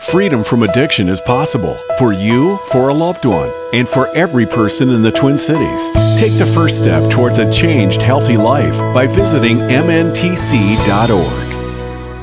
Freedom from addiction is possible for you, for a loved one, and for every person in the Twin Cities. Take the first step towards a changed, healthy life by visiting mntc.org.